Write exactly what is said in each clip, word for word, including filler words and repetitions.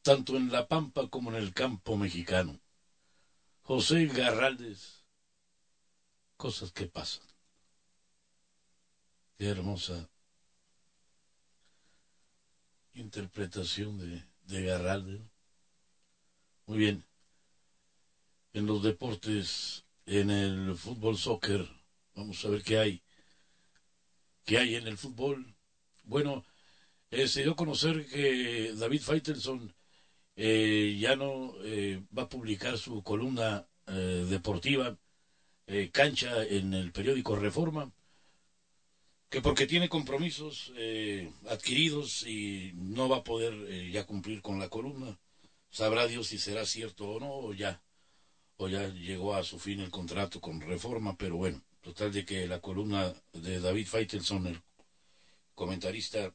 tanto en la pampa como en el campo mexicano. José Garraldes, cosas que pasan. Qué hermosa interpretación de, de Garraldes. Muy bien. En los deportes, en el fútbol soccer, vamos a ver qué hay. ¿Qué hay en el fútbol? Bueno, eh, se dio a conocer que David Faitelson eh, ya no eh, va a publicar su columna eh, deportiva eh, Cancha en el periódico Reforma, que porque tiene compromisos eh, adquiridos y no va a poder eh, ya cumplir con la columna. Sabrá Dios si será cierto o no, o ya, o ya llegó a su fin el contrato con Reforma, pero bueno, total de que la columna de David Faitelson, el comentarista,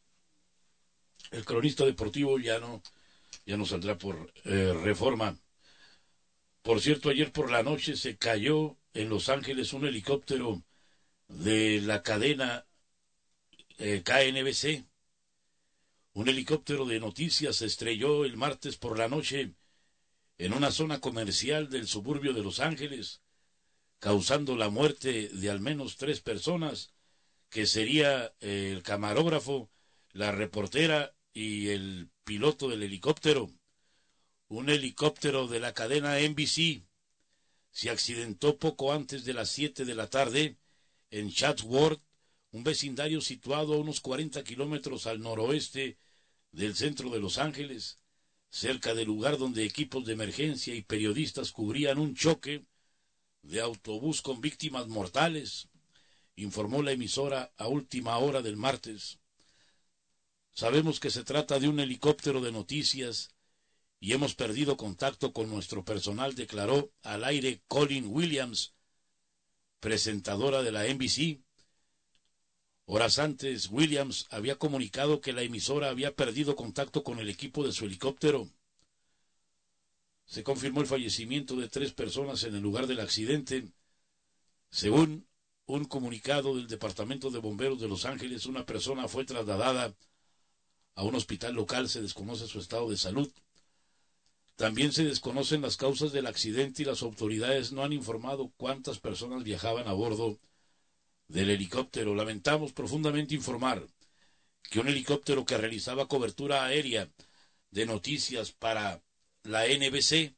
el cronista deportivo, ya no, ya no saldrá por eh, Reforma. Por cierto, ayer por la noche se cayó en Los Ángeles un helicóptero de la cadena eh, K N B C. Un helicóptero de noticias se estrelló el martes por la noche en una zona comercial del suburbio de Los Ángeles, causando la muerte de al menos tres personas, que sería eh, el camarógrafo, la reportera y el piloto del helicóptero. Un helicóptero de la cadena N B C se accidentó poco antes de las siete de la tarde en Chatsworth, un vecindario situado a unos cuarenta kilómetros al noroeste del centro de Los Ángeles, cerca del lugar donde equipos de emergencia y periodistas cubrían un choque de autobús con víctimas mortales, informó la emisora a última hora del martes. Sabemos que se trata de un helicóptero de noticias y hemos perdido contacto con nuestro personal, declaró al aire Colin Williams, presentadora de la N B C. Horas antes, Williams había comunicado que la emisora había perdido contacto con el equipo de su helicóptero. Se confirmó el fallecimiento de tres personas en el lugar del accidente. Según un comunicado del Departamento de Bomberos de Los Ángeles, una persona fue trasladada a un hospital local. Se desconoce su estado de salud. También se desconocen las causas del accidente y las autoridades no han informado cuántas personas viajaban a bordo del helicóptero. Lamentamos profundamente informar que un helicóptero que realizaba cobertura aérea de noticias para la N B C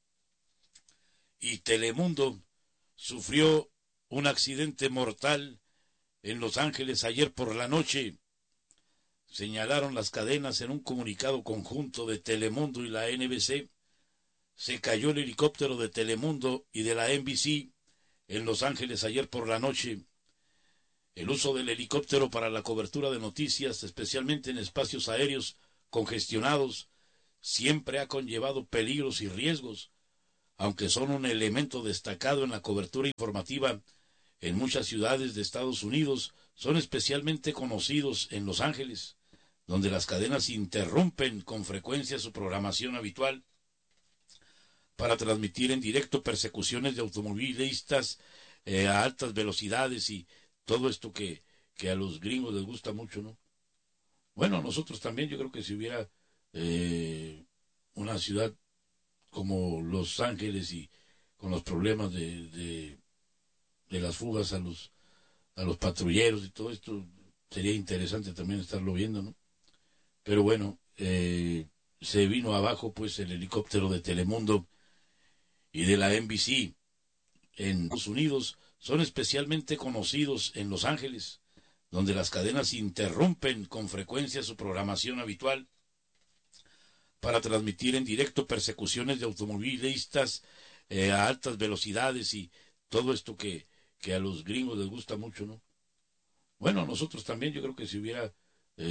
y Telemundo sufrió un accidente mortal en Los Ángeles ayer por la noche, señalaron las cadenas en un comunicado conjunto de Telemundo y la N B C. Se cayó el helicóptero de Telemundo y de la N B C en Los Ángeles ayer por la noche. El uso del helicóptero para la cobertura de noticias, especialmente en espacios aéreos congestionados, siempre ha conllevado peligros y riesgos, aunque son un elemento destacado en la cobertura informativa en muchas ciudades de Estados Unidos. Son especialmente conocidos en Los Ángeles, donde las cadenas interrumpen con frecuencia su programación habitual para transmitir en directo persecuciones de automovilistas eh, a altas velocidades y todo esto que, que a los gringos les gusta mucho, ¿no? Bueno, a nosotros también. Yo creo que si hubiera eh, una ciudad como Los Ángeles y con los problemas de, de, de las fugas a los a los patrulleros y todo esto, sería interesante también estarlo viendo, ¿no? Pero bueno, eh, se vino abajo pues el helicóptero de Telemundo y de la N B C en Estados Unidos. Son especialmente conocidos en Los Ángeles, donde las cadenas interrumpen con frecuencia su programación habitual para transmitir en directo persecuciones de automovilistas eh, a altas velocidades y todo esto que, que a los gringos les gusta mucho, ¿no? Bueno, a nosotros también. Yo creo que si hubiera